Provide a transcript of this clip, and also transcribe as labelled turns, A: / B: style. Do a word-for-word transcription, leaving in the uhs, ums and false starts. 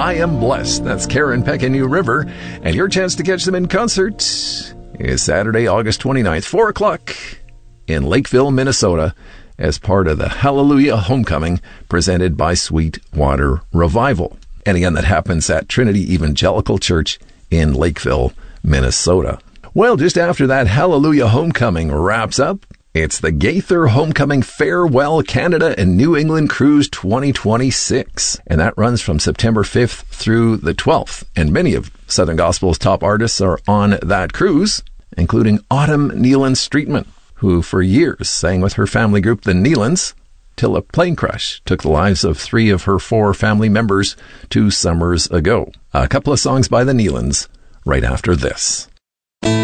A: I Am Blessed. That's Karen Peck and New River. And your chance to catch them in concert is Saturday, August twenty-ninth, four o'clock in Lakeville, Minnesota, as part of the Hallelujah Homecoming presented by Sweetwater Revival. And again, that happens at Trinity Evangelical Church in Lakeville, Minnesota. Well, just after that Hallelujah Homecoming wraps up, it's the Gaither Homecoming Farewell Canada and New England Cruise twenty twenty-six. And that runs from September fifth through the twelfth. And many of Southern Gospel's top artists are on that cruise, including Autumn Nealon-Streetman, who for years sang with her family group, the Nealons, till a plane crash took the lives of three of her four family members two summers ago. A couple of songs by the Nealons right after this.